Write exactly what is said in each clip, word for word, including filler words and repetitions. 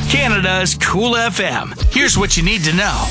Canada's Cool F M. Here's what you need to know.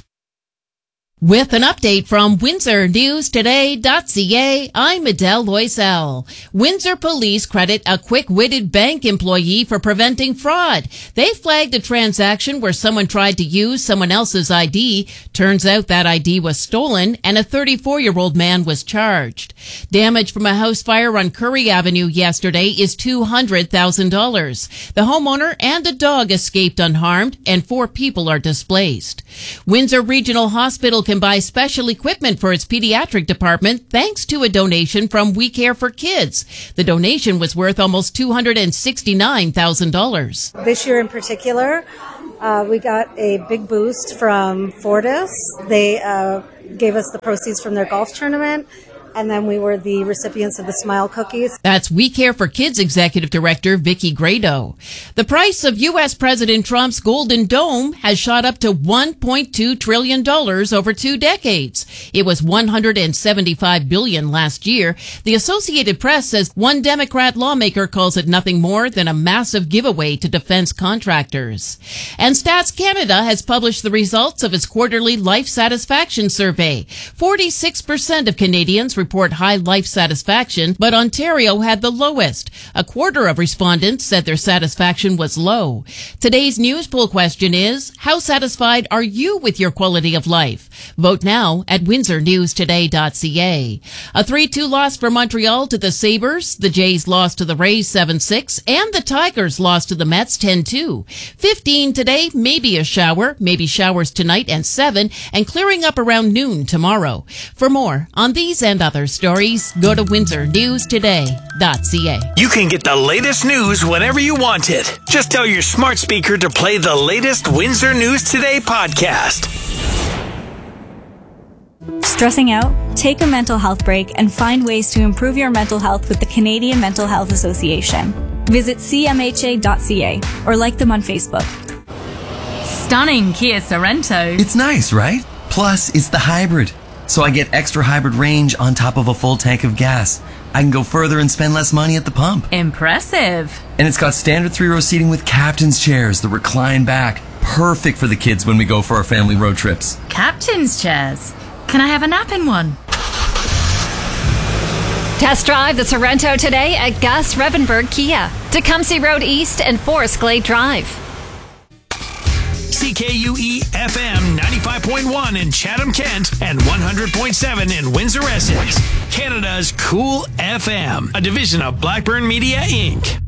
With an update from Windsor News Today dot C A, I'm Adele Loisel. Windsor police credit a quick-witted bank employee for preventing fraud. They flagged a transaction where someone tried to use someone else's I D. Turns out that I D was stolen, and a thirty-four-year-old man was charged. Damage from a house fire on Curry Avenue yesterday is two hundred thousand dollars. The homeowner and a dog escaped unharmed, and four people are displaced. Windsor Regional Hospital can buy special equipment for its pediatric department thanks to a donation from We Care for Kids. The donation was worth almost two hundred sixty-nine thousand dollars. This year in particular, uh, we got a big boost from Fortis. They uh, gave us the proceeds from their golf tournament, and then we were the recipients of the Smile Cookies. That's We Care for Kids Executive Director Vicki Grado. The price of U S President Trump's Golden Dome has shot up to one point two trillion dollars over two decades. It was one hundred seventy-five billion dollars last year. The Associated Press says one Democrat lawmaker calls it nothing more than a massive giveaway to defense contractors. And Stats Canada has published the results of its quarterly life satisfaction survey. forty-six percent of Canadians report high life satisfaction, but Ontario had the lowest. A quarter of respondents said their satisfaction was low. Today's news poll question is, how satisfied are you with your quality of life? Vote now at Windsor News Today dot C A. A three two loss for Montreal to the Sabres. The Jays lost to the Rays seven six, and the Tigers lost to the Mets ten two. fifteen today, maybe a shower, maybe showers tonight and seven, and clearing up around noon tomorrow. For more on these and other Other stories, go to Windsor News Today dot C A. You can get the latest news whenever you want it. Just tell your smart speaker to play the latest Windsor News Today podcast. Stressing out? Take a mental health break and find ways to improve your mental health with the Canadian Mental Health Association. Visit C M H A dot C A or like them on Facebook. Stunning Kia Sorento. It's nice, right? Plus, it's the hybrid. So I get extra hybrid range on top of a full tank of gas. I can go further and spend less money at the pump. Impressive. And it's got standard three-row seating with captain's chairs that recline back. Perfect for the kids when we go for our family road trips. Captain's chairs? Can I have a nap in one? Test drive the Sorento today at Gus Revenberg Kia, Tecumseh Road East and Forest Glade Drive. C K U E F M ninety-five point one in Chatham-Kent and one hundred point seven in Windsor-Essex. Canada's Cool F M, a division of Blackburn Media, Incorporated.